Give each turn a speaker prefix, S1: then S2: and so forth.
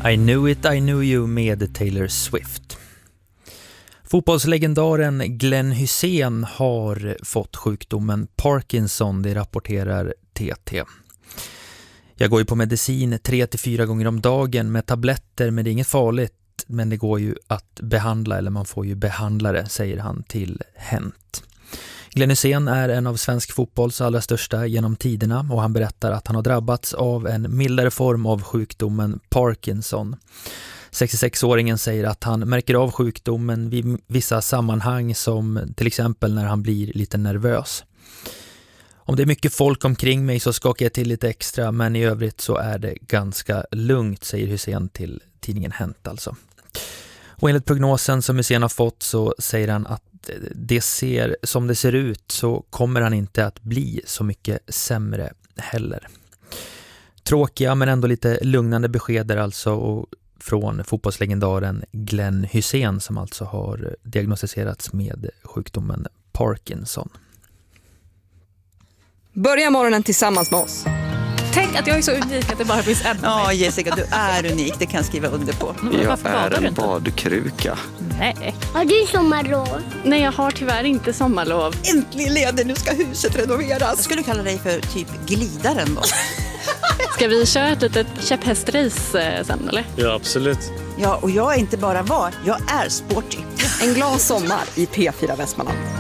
S1: I Knew It, I Knew You med Taylor Swift. Fotbollslegendaren Glenn Hysén har fått sjukdomen Parkinson, det rapporterar TT. Jag går ju på medicin 3-4 gånger om dagen med tabletter, men det är inget farligt. Men det går ju att behandla, eller man får ju behandla det, säger han till Hänt. Glenn Hysén är en av svensk fotbolls allra största genom tiderna, och han berättar att han har drabbats av en mildare form av sjukdomen Parkinson. 66-åringen säger att han märker av sjukdomen vid vissa sammanhang, som till exempel när han blir lite nervös. Om det är mycket folk omkring mig så skakar jag till lite extra, men i övrigt så är det ganska lugnt, säger Hysén till tidningen Hänt alltså. Och enligt prognosen som Hysén har fått så säger han att det ser som det ser ut, så kommer han inte att bli så mycket sämre heller. Tråkiga men ändå lite lugnande besked där alltså, och från fotbollslegendaren Glenn Hysén, som alltså har diagnostiserats med sjukdomen Parkinson.
S2: Börja morgonen tillsammans med oss.
S3: Tänk att jag är så unik att det bara finns en.
S4: Ja, Jessica, du är unik. Det kan jag skriva under på.
S5: Jag är en badkruka.
S3: Nej.
S6: Har du sommarlov?
S3: Nej, jag har tyvärr inte sommarlov.
S4: Äntligen leder, nu ska huset renoveras. Jag skulle kalla dig för typ glidaren då.
S3: Ska vi köra ett litet käpphästrace sen, eller?
S5: Ja, absolut.
S4: Ja, och jag är inte bara jag är sporty.
S2: En glad sommar i P4 Västmanland.